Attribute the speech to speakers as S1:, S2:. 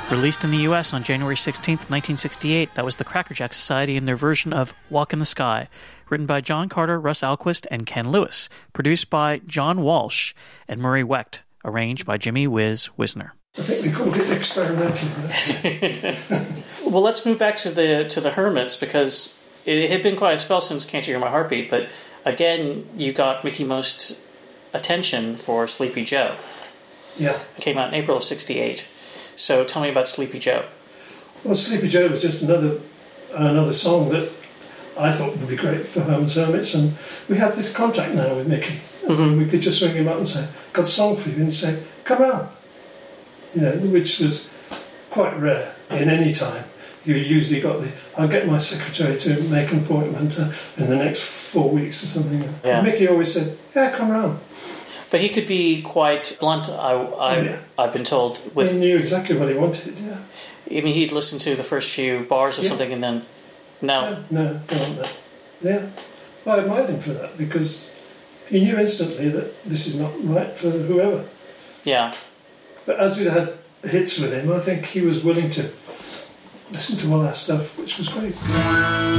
S1: Released in the US on January 16th, 1968, that was the Crackerjack Society in their version of Walk in the Sky, written by John Carter, Russ Alquist, and Ken Lewis, produced by John Walsh and Murray Wecht, arranged by Jimmy Whiz Wisner.
S2: I think we called it experimental.
S1: Well, let's move back to the Hermits, because it had been quite a spell since Can't You Hear My Heartbeat, but again, you got Mickey Most's attention for Sleepy Joe.
S2: Yeah.
S1: It came out in April of 68. So tell me about Sleepy Joe.
S2: Well, Sleepy Joe was just another song that I thought would be great for Herman's Hermits, and we had this contract now with Mickey. Mm-hmm. We could just ring him up and say, got a song for you, and he'd say, come round. Which was quite rare in any time. You usually got I'll get my secretary to make an appointment in the next 4 weeks or something. Yeah. Mickey always said, yeah, come round.
S1: But he could be quite blunt, I've been told.
S2: He knew exactly what he wanted, yeah.
S1: I mean, he'd listen to the first few bars or something and then, no.
S2: No, go on there. Yeah. Well, I admired him for that, because he knew instantly that this is not right for whoever.
S1: Yeah.
S2: But as we had hits with him, I think he was willing to listen to all our stuff, which was great.